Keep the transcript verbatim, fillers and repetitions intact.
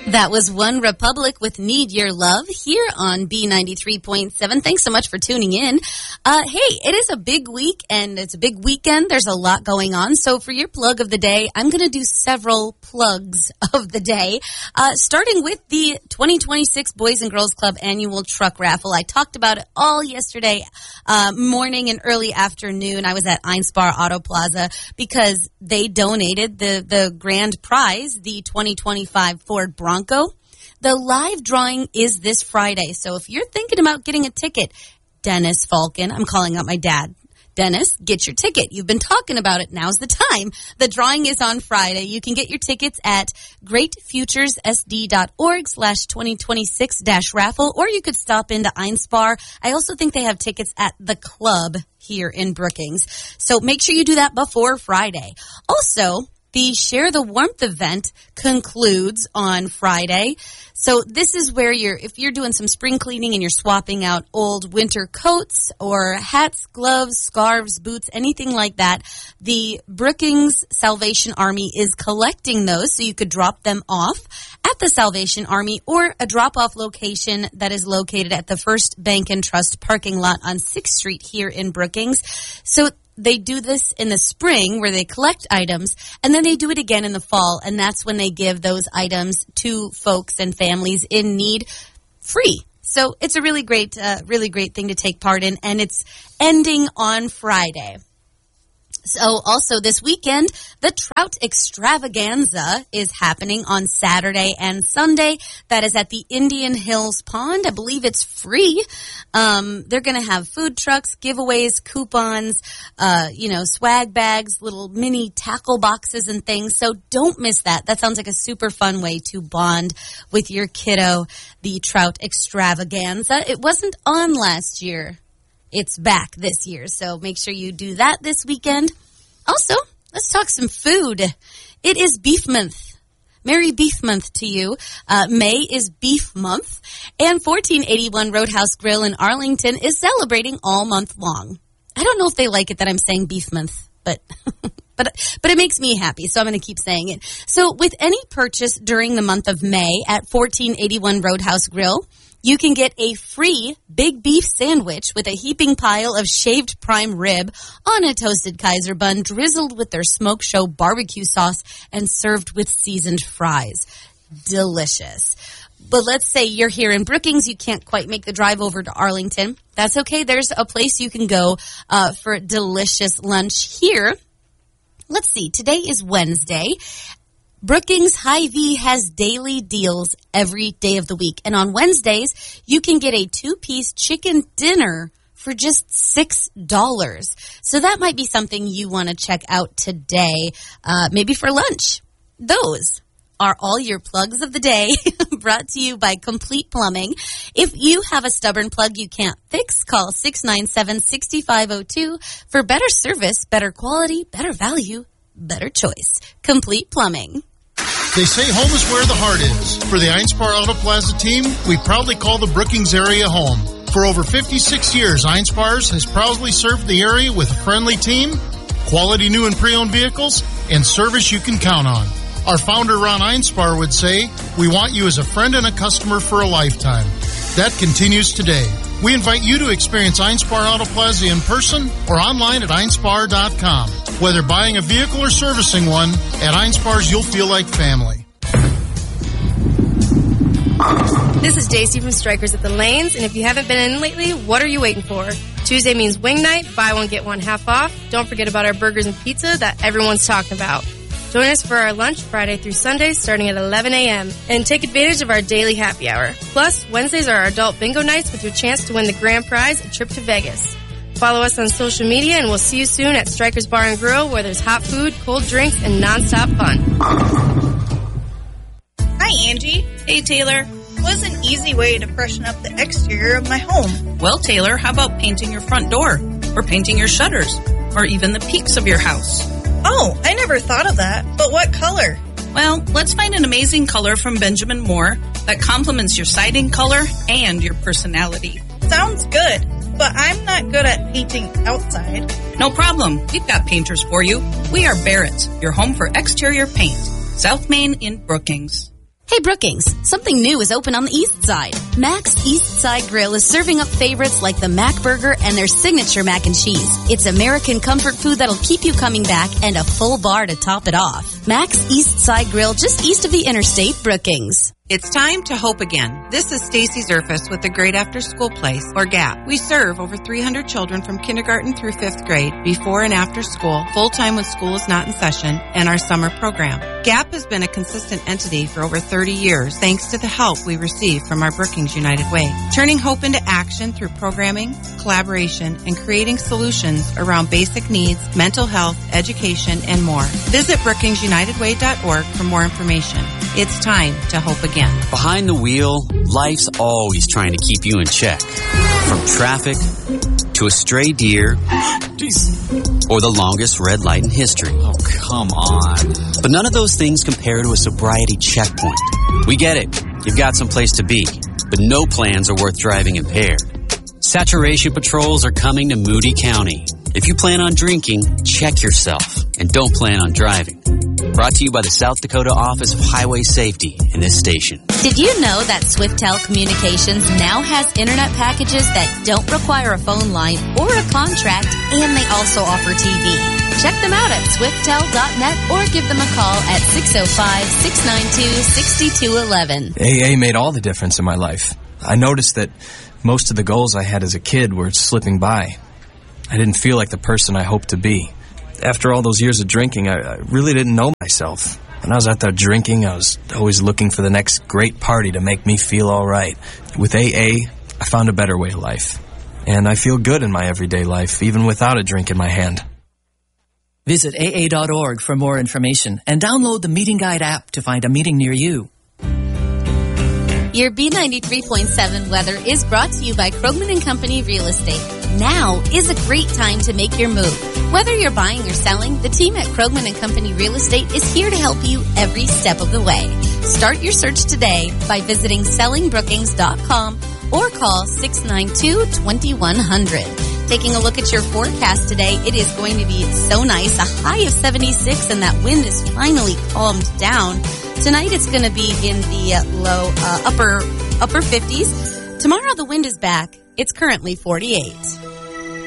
That was One Republic with Need Your Love here on B ninety-three point seven. Thanks so much for tuning in. Uh, hey, it is a big week and it's a big weekend. There's a lot going on. So for your plug of the day, I'm going to do several plugs of the day, uh, starting with the twenty twenty-six Boys and Girls Club annual truck raffle. I talked about it all yesterday uh, morning and early afternoon. I was at Einspar Auto Plaza because they donated the, the grand prize, the twenty twenty-five Ford Bronco. The live drawing is this Friday. So if you're thinking about getting a ticket, Dennis Falcon, I'm calling out my dad. Dennis, get your ticket. You've been talking about it. Now's the time. The drawing is on Friday. You can get your tickets at greatfuturessd.org slash 2026 dash raffle, or you could stop into Einspar. I also think they have tickets at the club here in Brookings. So make sure you do that before Friday. Also, the Share the Warmth event concludes on Friday. So this is where you're, if you're doing some spring cleaning and you're swapping out old winter coats or hats, gloves, scarves, boots, anything like that, the Brookings Salvation Army is collecting those, so you could drop them off at the Salvation Army or a drop-off location that is located at the First Bank and Trust parking lot on sixth Street here in Brookings. So they do this in the spring where they collect items, and then they do it again in the fall, and that's when they give those items to folks and families in need free. So it's a really great, uh, really great thing to take part in, and it's ending on Friday. So also this weekend, the Trout Extravaganza is happening on Saturday and Sunday. That is at the Indian Hills Pond. I believe it's free. Um, they're going to have food trucks, giveaways, coupons, uh, you know, swag bags, little mini tackle boxes and things. So don't miss that. That sounds like a super fun way to bond with your kiddo, the Trout Extravaganza. It wasn't on last year. It's back this year, so make sure you do that this weekend. Also, let's talk some food. It is Beef Month. Merry Beef Month to you. Uh, May is Beef Month, and fourteen eighty-one Roadhouse Grill in Arlington is celebrating all month long. I don't know if they like it that I'm saying Beef Month, but but but it makes me happy, so I'm going to keep saying it. So with any purchase during the month of May at fourteen eighty-one Roadhouse Grill, you can get a free big beef sandwich with a heaping pile of shaved prime rib on a toasted Kaiser bun drizzled with their Smoke Show barbecue sauce and served with seasoned fries. Delicious. But let's say you're here in Brookings, you can't quite make the drive over to Arlington. That's okay. There's a place you can go uh, for delicious lunch here. Let's see. Today is Wednesday. Brookings Hy-Vee has daily deals every day of the week. And on Wednesdays, you can get a two-piece chicken dinner for just six dollars. So that might be something you want to check out today, uh, maybe for lunch. Those are all your plugs of the day, brought to you by Complete Plumbing. If you have a stubborn plug you can't fix, call six nine seven, six five zero two for better service, better quality, better value, better choice. Complete Plumbing. They say home is where the heart is. For the Einspar Auto Plaza team, we proudly call the Brookings area home. For over fifty-six years, Einspars has proudly served the area with a friendly team, quality new and pre-owned vehicles, and service you can count on. Our founder, Ron Einspar, would say, we want you as a friend and a customer for a lifetime. That continues today. We invite you to experience Einspar Auto Plaza in person or online at einspar dot com. Whether buying a vehicle or servicing one, at Einspars you'll feel like family. This is Daisy from Strikers at the Lanes, and if you haven't been in lately, what are you waiting for? Tuesday means wing night, buy one, get one half off. Don't forget about our burgers and pizza that everyone's talking about. Join us for our lunch Friday through Sunday starting at eleven a.m. and take advantage of our daily happy hour. Plus, Wednesdays are our adult bingo nights with your chance to win the grand prize, a trip to Vegas. Follow us on social media and we'll see you soon at Strikers Bar and Grill where there's hot food, cold drinks, and nonstop fun. Hi, Angie. Hey, Taylor. What's an easy way to freshen up the exterior of my home? Well, Taylor, how about painting your front door or painting your shutters or even the peaks of your house? Oh, I never thought of that. But what color? Well, let's find an amazing color from Benjamin Moore that complements your siding color and your personality. Sounds good, but I'm not good at painting outside. No problem. We've got painters for you. We are Barrett's, your home for exterior paint. South Main in Brookings. Hey Brookings, something new is open on the East Side. Mac's East Side Grill is serving up favorites like the Mac Burger and their signature mac and cheese. It's American comfort food that'll keep you coming back and a full bar to top it off. Mac's East Side Grill, just east of the interstate, Brookings. It's time to hope again. This is Stacy Zerfus with the Great After School Place, or GAP. We serve over three hundred children from kindergarten through fifth grade, before and after school, full-time when school is not in session, and our summer program. GAP has been a consistent entity for over thirty years, thanks to the help we receive from our Brookings United Way. Turning hope into action through programming, collaboration, and creating solutions around basic needs, mental health, education, and more. Visit brookings united way dot org for more information. It's time to hope again. Behind the wheel, life's always trying to keep you in check. From traffic to a stray deer or the longest red light in history. Oh, come on. But none of those things compare to a sobriety checkpoint. We get it. You've got some place to be, but no plans are worth driving impaired. Saturation patrols are coming to Moody County. If you plan on drinking, check yourself and don't plan on driving. Brought to you by the South Dakota Office of Highway Safety and this station. Did you know that Swiftel Communications now has internet packages that don't require a phone line or a contract, and they also offer T V? Check them out at swiftel dot net or give them a call at six oh five, six nine two, six two one one. A A made all the difference in my life. I noticed that most of the goals I had as a kid were slipping by. I didn't feel like the person I hoped to be. After all those years of drinking, I, I really didn't know myself. When I was out there drinking, I was always looking for the next great party to make me feel all right. With A A, I found a better way of life. And I feel good in my everyday life, even without a drink in my hand. Visit A A dot org for more information and download the Meeting Guide app to find a meeting near you. Your B ninety-three point seven weather is brought to you by Krogman and Company Real Estate. Now is a great time to make your move. Whether you're buying or selling, the team at Krogman and Company Real Estate is here to help you every step of the way. Start your search today by visiting selling brookings dot com or call six nine two, two one zero zero. Taking a look at your forecast today, it is going to be so nice. A high of seventy-six, and that wind is finally calmed down. Tonight it's going to be in the uh, low, uh, upper, upper fifties. Tomorrow the wind is back. It's currently forty-eight.